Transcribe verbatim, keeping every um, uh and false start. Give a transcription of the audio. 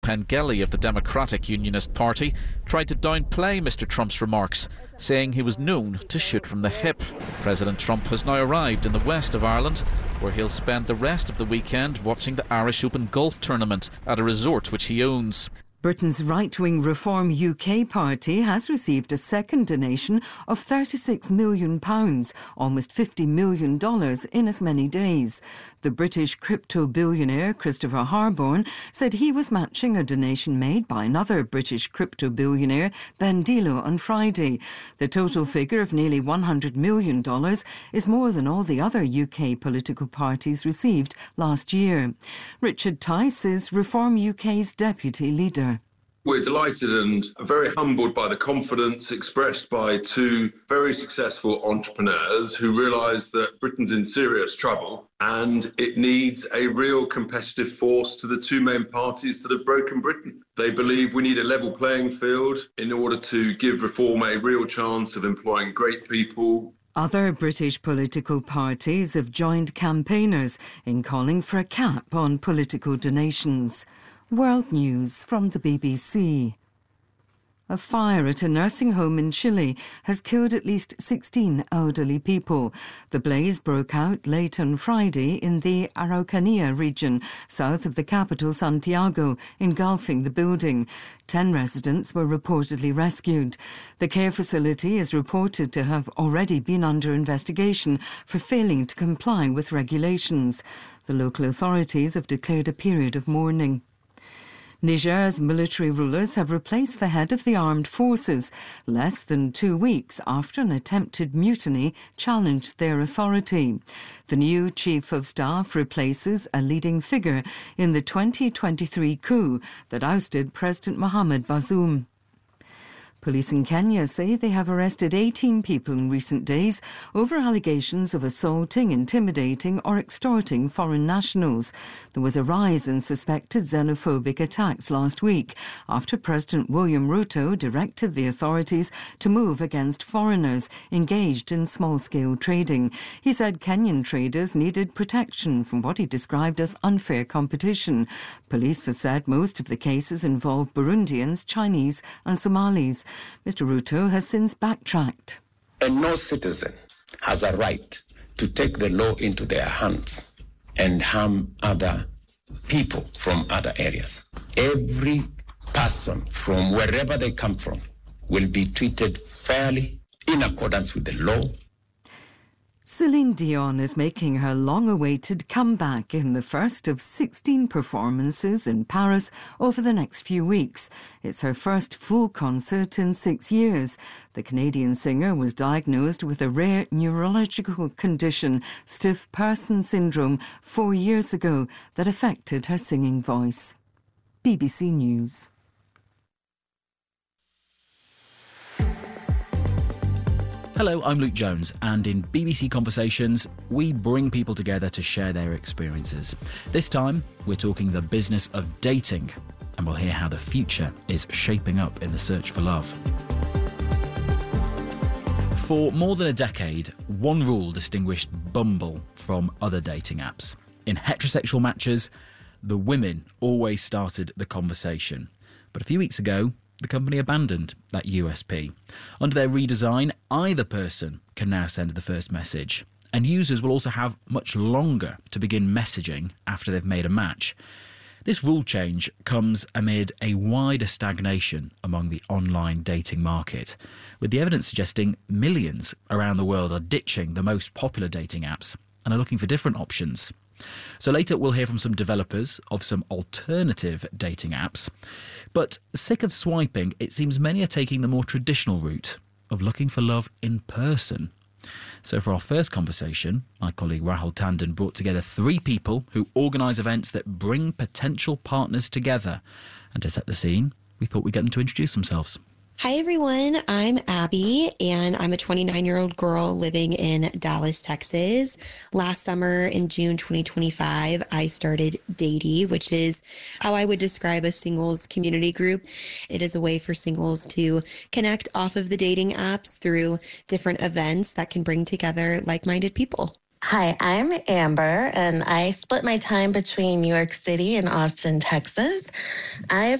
Pengelly of the Democratic Unionist Party tried to downplay Mr Trump's remarks, saying he was known to shoot from the hip. President Trump has now arrived in the west of Ireland, where he'll spend the rest of the weekend watching the Irish Open golf tournament at a resort which he owns. Britain's right-wing Reform U K party has received a second donation of thirty-six million pounds, almost fifty million dollars in as many days. The British crypto billionaire Christopher Harborne said he was matching a donation made by another British crypto billionaire, Ben Dilo, on Friday. The total figure of nearly one hundred million dollars is more than all the other U K political parties received last year. Richard Tice is Reform U K's deputy leader. We're delighted and very humbled by the confidence expressed by two very successful entrepreneurs who realise that Britain's in serious trouble and it needs a real competitive force to the two main parties that have broken Britain. They believe we need a level playing field in order to give reform a real chance of employing great people. Other British political parties have joined campaigners in calling for a cap on political donations. World News from the B B C. A fire at a nursing home in Chile has killed at least sixteen elderly people. The blaze broke out late on Friday in the Araucanía region, south of the capital Santiago, engulfing the building. Ten residents were reportedly rescued. The care facility is reported to have already been under investigation for failing to comply with regulations. The local authorities have declared a period of mourning. Niger's military rulers have replaced the head of the armed forces less than two weeks after an attempted mutiny challenged their authority. The new chief of staff replaces a leading figure in the twenty twenty-three coup that ousted President Mohamed Bazoum. Police in Kenya say they have arrested eighteen people in recent days over allegations of assaulting, intimidating or extorting foreign nationals. There was a rise in suspected xenophobic attacks last week after President William Ruto directed the authorities to move against foreigners engaged in small-scale trading. He said Kenyan traders needed protection from what he described as unfair competition. Police have said most of the cases involve Burundians, Chinese and Somalis. Mister Ruto has since backtracked. And no citizen has a right to take the law into their hands and harm other people from other areas. Every person from wherever they come from will be treated fairly in accordance with the law. Celine Dion is making her long-awaited comeback in the first of sixteen performances in Paris over the next few weeks. It's her first full concert in six years. The Canadian singer was diagnosed with a rare neurological condition, stiff person syndrome, four years ago that affected her singing voice. B B C News. Hello, I'm Luke Jones, and in B B C Conversations, we bring people together to share their experiences. This time, we're talking the business of dating, and we'll hear how the future is shaping up in the search for love. For more than a decade, one rule distinguished Bumble from other dating apps. In heterosexual matches, the women always started the conversation. But a few weeks ago, the company abandoned that U S P. Under their redesign, either person can now send the first message, and users will also have much longer to begin messaging after they've made a match. This rule change comes amid a wider stagnation among the online dating market, with the evidence suggesting millions around the world are ditching the most popular dating apps and are looking for different options. So later we'll hear from some developers of some alternative dating apps. But sick of swiping, it seems many are taking the more traditional route of looking for love in person. So for our first conversation, my colleague Rahul Tandon brought together three people who organise events that bring potential partners together. And to set the scene, we thought we'd get them to introduce themselves. Hi, everyone. I'm Abby, and I'm a twenty-nine-year-old girl living in Dallas, Texas. Last summer, in June twenty twenty-five, I started Datey, which is how I would describe a singles community group. It is a way for singles to connect off of the dating apps through different events that can bring together like-minded people. Hi, I'm Amber, and I split my time between New York City and Austin, Texas. I've